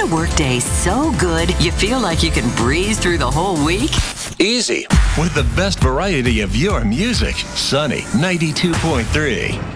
a workday so good you feel like you can breeze through the whole week? Easy. With the best variety of your music. Sunny 92.3.